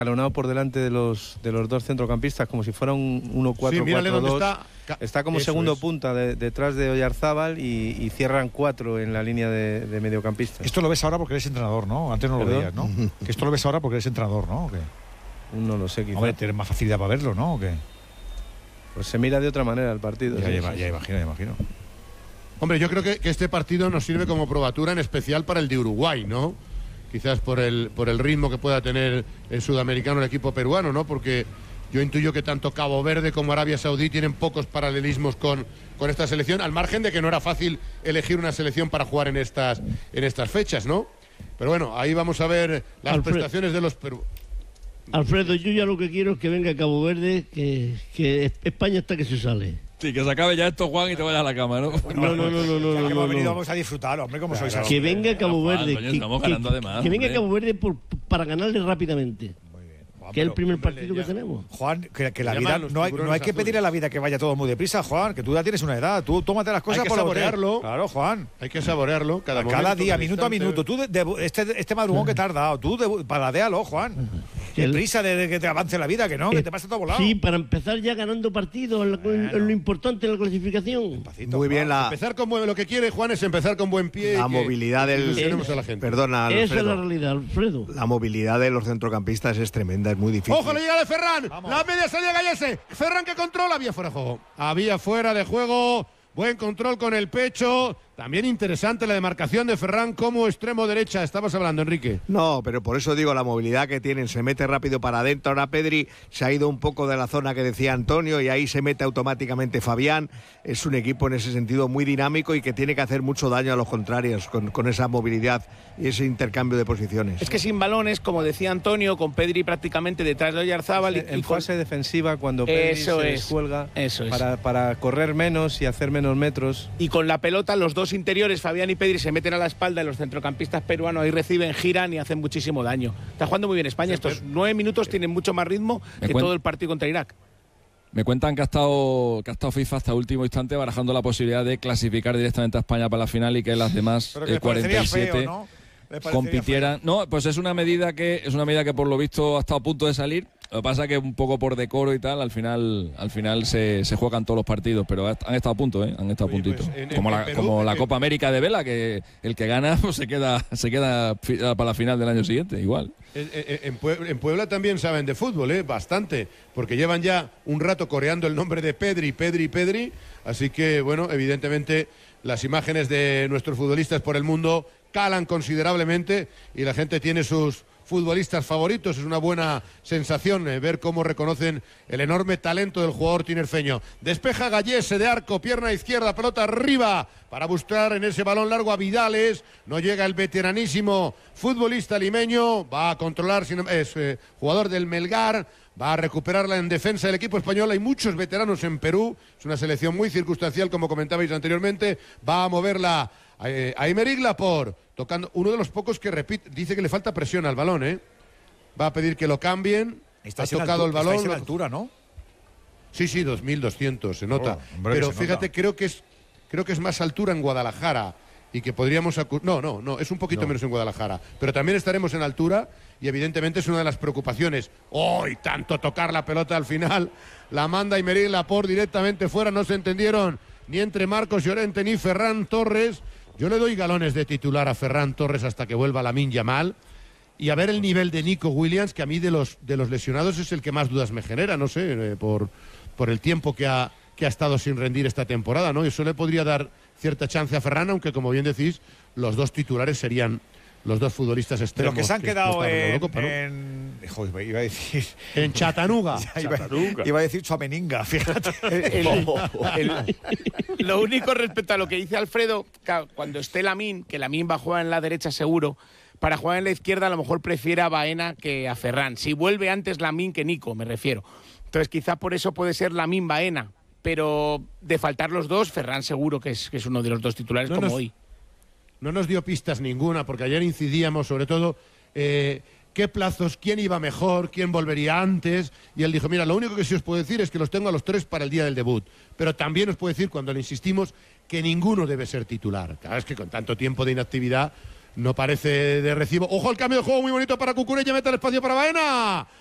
escalonado por delante de los dos centrocampistas, como si fuera un 1-4-4-2. Sí, mírale dónde está como segundo punta detrás de Oyarzábal y cierran 4 en la línea de mediocampistas. Esto lo ves ahora porque eres entrenador, ¿no? Antes no lo veías, ¿no? Que esto lo ves ahora porque eres entrenador, ¿no? ¿O qué? No lo sé, quizá. Hombre, tienes más facilidad para verlo, ¿no? ¿O qué? Pues se mira de otra manera el partido. Ya imagino. Hombre, yo creo que este partido nos sirve como probatura, en especial para el de Uruguay, ¿no? Quizás por el ritmo que pueda tener el sudamericano, el equipo peruano, ¿no? Porque yo intuyo que tanto Cabo Verde como Arabia Saudí tienen pocos paralelismos con esta selección, al margen de que no era fácil elegir una selección para jugar en estas fechas, ¿no? Pero bueno, ahí vamos a ver las prestaciones de los peruanos. Alfredo, yo ya lo que quiero es que venga Cabo Verde, que España está que se sale. Sí, que se acabe ya esto, Juan, y te vayas a la cama, ¿no? No. Hemos venido, vamos a disfrutar, hombre, como sois así. Que venga Cabo Verde. Estamos ganando además. Que venga Cabo Verde para ganarle rápate. Juan, que es el primer partido que tenemos. Juan, que la vida no hay que pedir a la vida que vaya todo muy deprisa, Juan, que tú ya tienes una edad, tú tómate las cosas hay que por saborearlo. Claro, Juan. Hay que saborearlo cada día, minuto a minuto. Tú este madrugón que te has dado, tú paladéalo, Juan. Que prisa de que te avance la vida, que te pasa todo volado. Sí, para empezar ya ganando partidos, lo importante en la clasificación. Muy bien, empezar con lo que quiere Juan es empezar con buen pie. La movilidad del. Perdona, Alfredo. Esa es la realidad, Alfredo. La movilidad de los centrocampistas es tremenda, es muy difícil. ¡Ojo, le llega de Ferran! Vamos. La media salida Gallese. Ferran que controla, había fuera de juego. Había fuera de juego. Buen control con el pecho. También interesante la demarcación de Ferran como extremo derecha. Estabas hablando, Enrique. No, pero por eso digo la movilidad que tienen. Se mete rápido para adentro. Ahora Pedri se ha ido un poco de la zona que decía Antonio y ahí se mete automáticamente Fabián. Es un equipo en ese sentido muy dinámico y que tiene que hacer mucho daño a los contrarios con esa movilidad y ese intercambio de posiciones. Es que sin balones, como decía Antonio, con Pedri prácticamente detrás de Oyarzábal. En fase defensiva, cuando Pedri se descuelga para correr menos y hacer menos metros. Y con la pelota, los dos interiores, Fabián y Pedri, se meten a la espalda de los centrocampistas peruanos, ahí reciben, giran y hacen muchísimo daño. Está jugando muy bien España. Estos 9 minutos tienen mucho más ritmo que todo el partido contra Irak. Me cuentan que ha estado FIFA hasta último instante barajando la posibilidad de clasificar directamente a España para la final y que las demás 47 feo, ¿no? compitieran. No, pues es una medida que por lo visto ha estado a punto de salir. Lo que pasa es que un poco por decoro y tal, al final se juegan todos los partidos, pero han estado a punto, han estado a puntito. Pues como la Copa América de vela, que el que gana pues se queda para la final del año siguiente, igual. En Puebla también saben de fútbol, bastante, porque llevan ya un rato coreando el nombre de Pedri, así que, bueno, evidentemente las imágenes de nuestros futbolistas por el mundo calan considerablemente y la gente tiene sus futbolistas favoritos. Es una buena sensación ver cómo reconocen el enorme talento del jugador tinerfeño. Despeja Gallese de arco, pierna izquierda, pelota arriba para buscar en ese balón largo a Vidales. No llega el veteranísimo futbolista limeño, va a controlar, es jugador del Melgar, va a recuperarla en defensa del equipo español. Hay muchos veteranos en Perú, es una selección muy circunstancial, como comentabais anteriormente. Va a moverla a Aymeric Laporte, tocando, uno de los pocos que repite, dice que le falta presión al balón, va a pedir que lo cambien. Ha tocado el balón. Estáis en la altura, ¿no? Sí, 2.200, se nota. Hombre, pero fíjate, creo que es más altura en Guadalajara y que podríamos no, es un poquito menos en Guadalajara, pero también estaremos en altura y evidentemente es una de las preocupaciones. ¡Hoy tanto tocar la pelota al final! La manda Aymeric Laporte directamente fuera, no se entendieron ni entre Marcos Llorente ni Ferran Torres. Yo le doy galones de titular a Ferran Torres hasta que vuelva Lamine Yamal. Y a ver el nivel de Nico Williams, que a mí de los lesionados es el que más dudas me genera, no sé, por el tiempo que ha estado sin rendir esta temporada, ¿no? Eso le podría dar cierta chance a Ferran, aunque como bien decís, los dos titulares serían los dos futbolistas extremos. Pero que se han quedado iba a decir en Chattanooga. Iba a decir Chuameninga, fíjate. Lo único respecto a lo que dice Alfredo, cuando esté Lamine, que Lamine va a jugar en la derecha seguro, para jugar en la izquierda a lo mejor prefiere a Baena que a Ferran. Si vuelve antes Lamine que Nico, me refiero. Entonces quizás por eso puede ser Lamine Baena, pero de faltar los dos, Ferran seguro que es uno de los dos titulares hoy. No nos dio pistas ninguna, porque ayer incidíamos sobre todo qué plazos, quién iba mejor, quién volvería antes, y él dijo, mira, lo único que sí os puedo decir es que los tengo a los tres para el día del debut, pero también os puedo decir, cuando le insistimos, que ninguno debe ser titular. Claro, es que con tanto tiempo de inactividad no parece de recibo. ¡Ojo al cambio de juego muy bonito para Cucurella! Mete el espacio para Baena.